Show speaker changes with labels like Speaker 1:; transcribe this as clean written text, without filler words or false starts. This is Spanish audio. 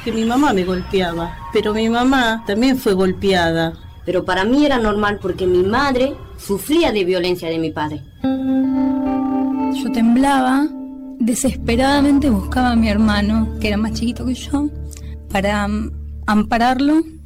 Speaker 1: que mi mamá me golpeaba, pero mi mamá también fue golpeada.
Speaker 2: Pero para mí era normal porque mi madre sufría de violencia de mi padre.
Speaker 3: Yo temblaba, desesperadamente buscaba a mi hermano, que era más chiquito que yo, para ampararlo